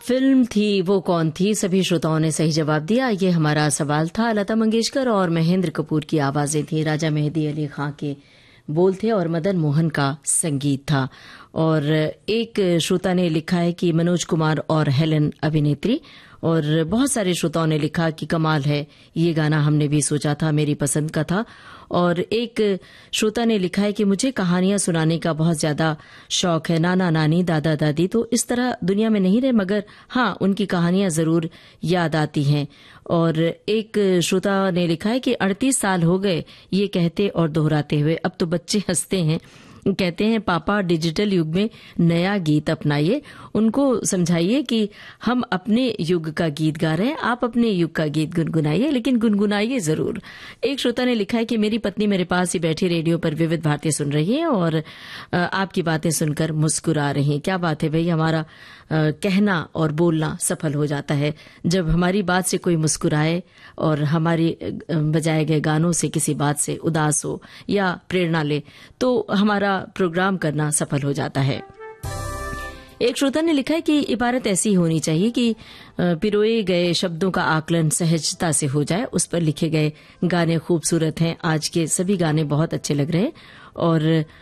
Film थी वो कौन थी? सभी श्रोताओं ने सही जवाब दिया। ये हमारा सवाल था। लता मंगेशकर और महेंद्र कपूर की आवाजें थी। राजा मेहदी अली खां के बोल थे और मदन मोहन का संगीत था। और एक श्रोता ने लिखा है कि मनोज कुमार और हेलन अभिनेत्री। और बहुत सारे श्रोताओं ने लिखा कि कमाल है, ये गाना हमने भी सोचा था, मेरी पसंद का था। और एक श्रोता ने लिखा है कि मुझे कहानियां सुनाने का बहुत ज्यादा शौक है। नाना नानी दादा दादी तो इस तरह दुनिया में नहीं रहे, मगर हाँ उनकी कहानियां जरूर याद आती हैं। और एक श्रोता ने लिखा है कि 38 साल हो गए ये कहते और दोहराते हुए, अब तो बच्चे हंसते हैं, कहते हैं पापा डिजिटल युग में नया गीत अपनाइए। उनको समझाइए कि हम अपने युग का गीत गा रहे हैं, आप अपने युग का गीत गुनगुनाइए, लेकिन गुनगुनाइए जरूर। एक श्रोता ने लिखा है कि मेरी पत्नी मेरे पास ही बैठी रेडियो पर विविध भारती सुन रही है और आपकी बातें सुनकर मुस्कुरा रही हैं। क्या बात है भाई, हमारा कहना और बोलना सफल हो जाता है जब हमारी बात से कोई मुस्कुराए और हमारी बजाए गए गानों से किसी बात से उदास हो या प्रेरणा ले, तो हमारा प्रोग्राम करना सफल हो जाता है। एक श्रोता ने लिखा है कि इबारत ऐसी होनी चाहिए कि पिरोए गए शब्दों का आकलन सहजता से हो जाए। उस पर लिखे गए गाने खूबसूरत हैं। आज के सभी गाने बहुत अच्छे लग रहे हैं और